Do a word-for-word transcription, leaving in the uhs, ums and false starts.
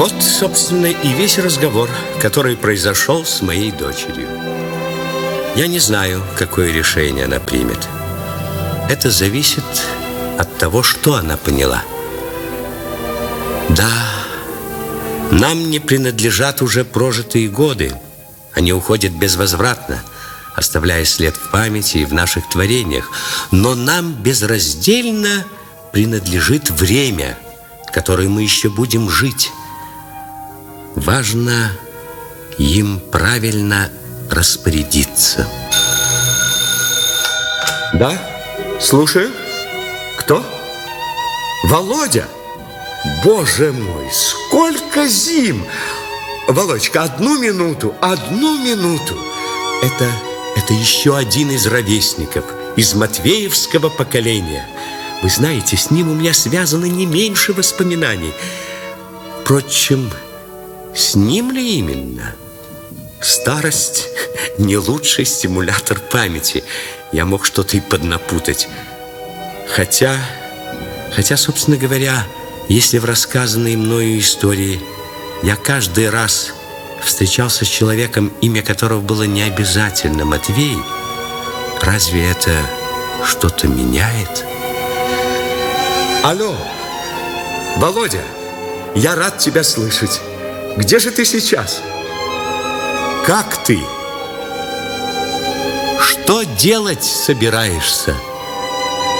Вот, собственно, и весь разговор, который произошел с моей дочерью. Я не знаю, какое решение она примет. Это зависит от того, что она поняла. Да, нам не принадлежат уже прожитые годы. Они уходят безвозвратно, оставляя след в памяти и в наших творениях. Но нам безраздельно принадлежит время, которое мы еще будем жить. Важно им правильно распорядиться. Да, слушаю. Кто? Володя? Боже мой, сколько зим! Володька, одну минуту, одну минуту. Это, это еще один из ровесников, из матвеевского поколения. Вы знаете, с ним у меня связано не меньше воспоминаний. Впрочем, с ним ли именно? Старость не лучший стимулятор памяти. Я мог что-то и поднапутать. Хотя, хотя, собственно говоря, если в рассказанной мною истории я каждый раз встречался с человеком, имя которого было не обязательно Матвей, разве это что-то меняет? Алло, Володя, я рад тебя слышать. Где же ты сейчас? Как ты? Что делать собираешься?